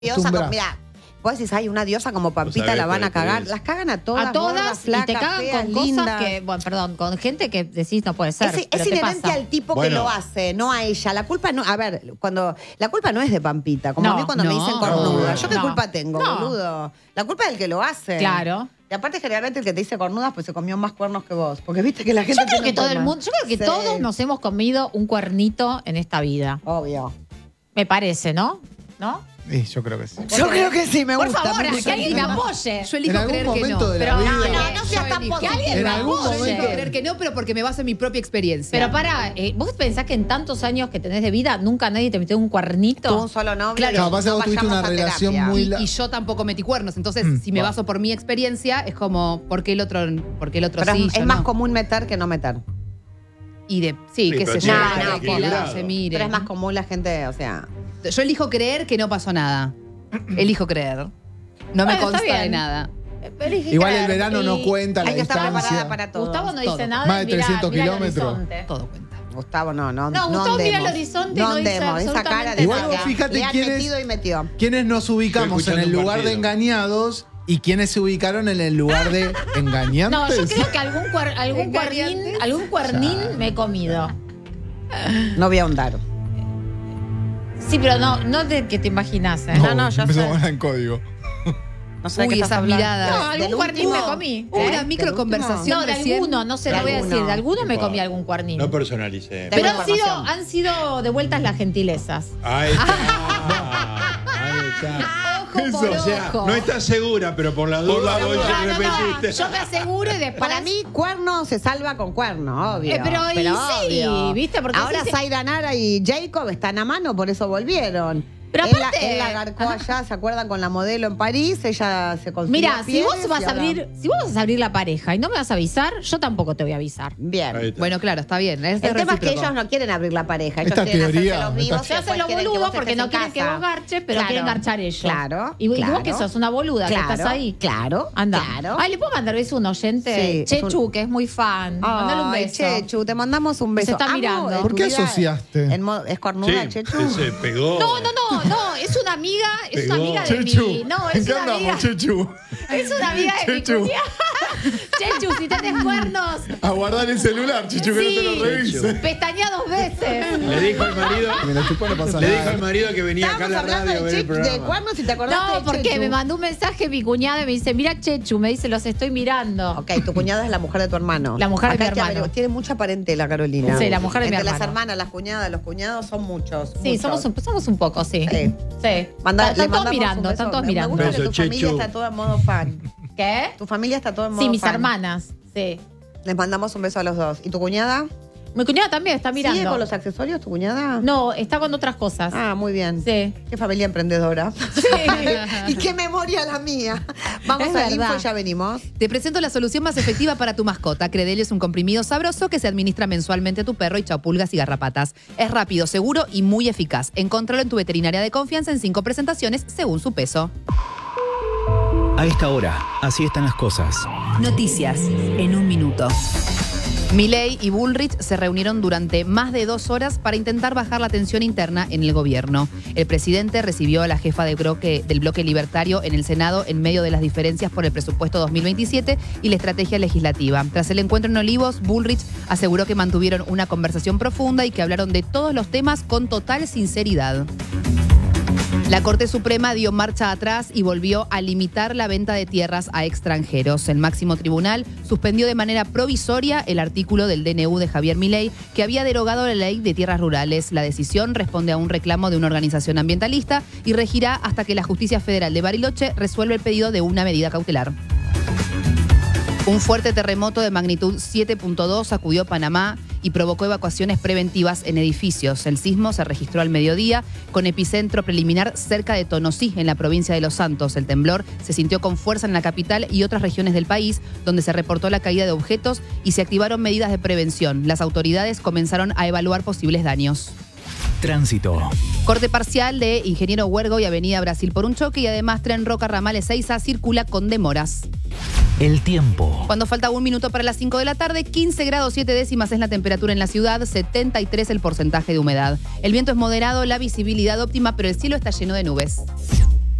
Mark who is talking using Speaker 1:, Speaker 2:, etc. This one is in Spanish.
Speaker 1: Diosa, mira, vos decís, hay una diosa como Pampita, la van a cagar. Las cagan a todas.
Speaker 2: A todas,
Speaker 1: gordas, flacas,
Speaker 2: y te cagan
Speaker 1: feas,
Speaker 2: con
Speaker 1: lindas.
Speaker 2: cosas que, bueno, perdón, con gente que decís no puede ser.
Speaker 1: Es inherente al tipo que lo hace, no a ella. La culpa no, a ver, la culpa no es de Pampita, como a mí cuando me dicen cornuda. ¿Yo qué culpa tengo, boludo? La culpa es del que lo hace.
Speaker 2: Claro.
Speaker 1: Y aparte, generalmente el que te dice cornudas, pues se comió más cuernos que vos. Porque viste que la gente.
Speaker 2: Yo creo que todo el mundo, yo creo que todos nos hemos comido un cuernito en esta vida.
Speaker 1: Obvio.
Speaker 2: Me parece, ¿no? ¿No?
Speaker 3: Sí, yo creo que sí.
Speaker 1: Yo creo que sí, me gusta.
Speaker 2: Por favor, que alguien me apoye.
Speaker 4: Yo elijo creer que no.
Speaker 2: Pero
Speaker 1: no seas tan positivo.
Speaker 2: En algún
Speaker 4: Yo elijo
Speaker 2: momento.
Speaker 4: creer que no, pero porque me baso en mi propia experiencia.
Speaker 2: Pero para, ¿vos pensás que en tantos años que tenés de vida nunca nadie te metió un cuernito?
Speaker 1: Tú un solo novio.
Speaker 4: Claro,
Speaker 3: capaz vos tuviste una relación muy
Speaker 4: y yo tampoco metí cuernos. Entonces, si me baso por mi experiencia, es como, ¿por qué el otro
Speaker 1: Pero
Speaker 4: sí?
Speaker 1: es más común meter que no meter.
Speaker 4: Sí, qué sé yo.
Speaker 1: No,
Speaker 4: que lado se mire.
Speaker 1: Pero es más común la gente, o sea.
Speaker 4: Yo elijo creer que no pasó nada. Elijo creer. No me consta de nada.
Speaker 3: Igual el verano no cuenta, la
Speaker 1: hay que estar preparada
Speaker 3: distancia.
Speaker 1: para todo.
Speaker 2: Gustavo no dice
Speaker 4: Todo.
Speaker 2: nada.
Speaker 3: Más de
Speaker 2: y mira
Speaker 3: 300
Speaker 2: el
Speaker 3: kilómetros.
Speaker 2: horizonte.
Speaker 4: Todo cuenta.
Speaker 1: Gustavo no
Speaker 2: Gustavo mira el horizonte y no dice
Speaker 1: andemos, esa cara
Speaker 2: absolutamente
Speaker 1: de
Speaker 3: Igual
Speaker 2: nada.
Speaker 3: vos fíjate
Speaker 1: le han
Speaker 3: quiénes-
Speaker 1: metido y metió.
Speaker 3: ¿Quiénes nos ubicamos
Speaker 5: Estoy
Speaker 3: en el
Speaker 5: escuchando un
Speaker 3: lugar de
Speaker 5: partido.
Speaker 3: engañados y quiénes se ubicaron en el lugar de engañantes?
Speaker 2: No, yo creo que algún cuernín me he comido.
Speaker 1: No voy a ahondar.
Speaker 2: Sí, pero no de que te imaginas, ¿eh?
Speaker 1: No, yo
Speaker 3: empezamos
Speaker 1: sé.
Speaker 3: a hablar en código.
Speaker 1: No sé de
Speaker 4: Uy,
Speaker 1: qué estás
Speaker 4: esas
Speaker 1: hablando.
Speaker 4: miradas.
Speaker 2: No, algún
Speaker 1: Del
Speaker 2: cuernín
Speaker 1: último-
Speaker 2: me comí.
Speaker 4: Hubo una
Speaker 1: ¿Del
Speaker 4: microconversación
Speaker 2: No, de
Speaker 4: recién.
Speaker 2: alguno, no se
Speaker 1: De
Speaker 2: lo voy a decir.
Speaker 1: alguno.
Speaker 2: De alguno me
Speaker 5: Upa.
Speaker 2: comí algún cuernín.
Speaker 5: No personalicé.
Speaker 2: Pero
Speaker 1: Tengo información.
Speaker 2: han sido devueltas las gentilezas.
Speaker 5: Ahí está. Ahí está.
Speaker 2: Ojo por
Speaker 5: O sea,
Speaker 2: ojo.
Speaker 5: no estás segura, pero por la duda voy
Speaker 2: No,
Speaker 5: a
Speaker 2: no,
Speaker 5: repetirte.
Speaker 2: yo me aseguro y después.
Speaker 1: Para mí, cuerno se salva con cuerno, obvio.
Speaker 2: Pero sí,
Speaker 1: obvio.
Speaker 2: ¿viste? Porque
Speaker 1: ahora
Speaker 2: sí,
Speaker 1: Zaira Nara y Jacob están a mano, por eso volvieron.
Speaker 2: Pero
Speaker 1: Él
Speaker 2: aparte-
Speaker 1: él la agarcó allá, ¿se acuerdan? Con la modelo en París, ella se consiguió
Speaker 2: Mira, si vos
Speaker 1: pieles
Speaker 2: vas
Speaker 1: y
Speaker 2: a
Speaker 1: ahora-
Speaker 2: abrir, si vos vas a abrir la pareja y no me vas a avisar, yo tampoco te voy a avisar.
Speaker 1: Bien.
Speaker 5: Ahí está.
Speaker 4: Bueno, claro, está bien.
Speaker 1: El tema es que ellos no quieren abrir la pareja. Ellos
Speaker 3: Esta
Speaker 1: quieren
Speaker 3: teoría,
Speaker 1: hacerse los vivos.
Speaker 3: esta-
Speaker 2: Se hacen los
Speaker 1: quieren que
Speaker 2: boludos
Speaker 1: vos
Speaker 2: porque
Speaker 1: estés
Speaker 2: no
Speaker 1: en
Speaker 2: quieren que
Speaker 1: casa.
Speaker 2: vos garches, pero
Speaker 1: Claro,
Speaker 2: quieren garchar ellos.
Speaker 1: Claro.
Speaker 2: Y vos
Speaker 1: claro.
Speaker 2: que sos una boluda que estás ahí.
Speaker 1: Claro.
Speaker 2: Anda.
Speaker 1: Claro.
Speaker 2: Ay, ¿le puedo mandar beso a un oyente?
Speaker 1: Sí,
Speaker 2: Chechu, que es muy fan. Mándale un
Speaker 1: Ay,
Speaker 2: beso.
Speaker 1: Chechu, te mandamos un beso.
Speaker 2: está
Speaker 1: Amo
Speaker 2: mirando.
Speaker 1: de
Speaker 3: ¿Por
Speaker 1: tu
Speaker 3: qué
Speaker 1: vida
Speaker 3: asociaste?
Speaker 1: ¿Es cornuda,
Speaker 5: Sí,
Speaker 1: Chechu?
Speaker 5: se pegó.
Speaker 2: No, es una amiga, es una
Speaker 5: Pegó.
Speaker 2: amiga de
Speaker 3: Chechu.
Speaker 2: mi. No,
Speaker 3: ¿En
Speaker 2: es
Speaker 3: qué
Speaker 2: una amiga.
Speaker 3: andamos, Chechu?
Speaker 2: Es una amiga de mi
Speaker 3: Chechu.
Speaker 2: cuñada. Chechu, si tenés cuernos,
Speaker 3: A guardar el celular, Chechu, que no te lo
Speaker 2: Sí.
Speaker 3: revise.
Speaker 2: pestañá 2 veces.
Speaker 5: Le dijo al marido,
Speaker 3: Mira, Chechu, no pasa
Speaker 5: le dijo
Speaker 3: nada.
Speaker 5: al marido que venía acá a
Speaker 1: Estábamos
Speaker 5: la
Speaker 1: hablando
Speaker 5: radio a ver el
Speaker 1: de
Speaker 5: programa.
Speaker 1: cuernos y te acordaste
Speaker 2: No,
Speaker 1: de
Speaker 2: porque
Speaker 1: Chechu.
Speaker 2: me mandó un mensaje mi cuñada y me dice, mira Chechu, me dice, los estoy mirando.
Speaker 1: Ok, tu cuñada es la mujer de tu hermano.
Speaker 2: La mujer de
Speaker 1: Acá
Speaker 2: mi
Speaker 1: hay que
Speaker 2: hermano.
Speaker 1: averiguar. Tiene mucha parentela, Carolina.
Speaker 2: Sí, la mujer de mi
Speaker 1: Entre las
Speaker 2: hermano.
Speaker 1: hermanas, las cuñadas, los cuñados son muchos.
Speaker 2: Sí,
Speaker 1: muchos.
Speaker 2: somos un poco, sí.
Speaker 1: Sí.
Speaker 2: Sí.
Speaker 1: Manda- le
Speaker 2: Están todos
Speaker 1: mandamos un
Speaker 2: mirando,
Speaker 1: beso.
Speaker 2: están todos
Speaker 1: Me
Speaker 2: mirando.
Speaker 1: gusta
Speaker 5: Beso,
Speaker 1: que tu familia
Speaker 5: Chechu.
Speaker 1: está toda en modo fan.
Speaker 2: ¿Qué?
Speaker 1: Tu familia está toda en modo
Speaker 2: Sí, mis
Speaker 1: fan.
Speaker 2: hermanas. Sí.
Speaker 1: Les mandamos un beso a los dos. ¿Y tu cuñada?
Speaker 2: Mi cuñada también está
Speaker 1: ¿Sigue
Speaker 2: mirando.
Speaker 1: con los accesorios tu cuñada?
Speaker 2: No, está con otras cosas.
Speaker 1: Ah, muy bien.
Speaker 2: Sí.
Speaker 1: Qué familia emprendedora.
Speaker 2: Sí.
Speaker 1: Y qué memoria la mía. Vamos
Speaker 2: Es
Speaker 1: al
Speaker 2: verdad.
Speaker 1: info y ya venimos.
Speaker 4: Te presento la solución más efectiva para tu mascota. Credelio es un comprimido sabroso que se administra mensualmente a tu perro y chao pulgas y garrapatas. Es rápido, seguro y muy eficaz. Encontralo en tu veterinaria de confianza en 5 presentaciones según su peso.
Speaker 6: A esta hora, así están las cosas.
Speaker 7: Noticias en un minuto.
Speaker 4: Milei y Bullrich se reunieron durante más de 2 horas para intentar bajar la tensión interna en el gobierno. El presidente recibió a la jefa del bloque libertario en el Senado en medio de las diferencias por el presupuesto 2027 y la estrategia legislativa. Tras el encuentro en Olivos, Bullrich aseguró que mantuvieron una conversación profunda y que hablaron de todos los temas con total sinceridad. La Corte Suprema dio marcha atrás y volvió a limitar la venta de tierras a extranjeros. El máximo tribunal suspendió de manera provisoria el artículo del DNU de Javier Milei que había derogado la ley de tierras rurales. La decisión responde a un reclamo de una organización ambientalista y regirá hasta que la Justicia Federal de Bariloche resuelva el pedido de una medida cautelar. Un fuerte terremoto de magnitud 7.2 sacudió Panamá y provocó evacuaciones preventivas en edificios. El sismo se registró al mediodía con epicentro preliminar cerca de Tonosí, en la provincia de Los Santos. El temblor se sintió con fuerza en la capital y otras regiones del país, donde se reportó la caída de objetos y se activaron medidas de prevención. Las autoridades comenzaron a evaluar posibles daños.
Speaker 6: Tránsito.
Speaker 4: Corte parcial de Ingeniero Huergo y Avenida Brasil por un choque y además tren Roca Ramales 6A circula con demoras.
Speaker 6: El tiempo.
Speaker 4: Cuando falta 1 minuto para las 5 de la tarde, 15 grados 7 décimas es la temperatura en la ciudad, 73 el porcentaje de humedad. El viento es moderado, la visibilidad óptima, pero el cielo está lleno de nubes.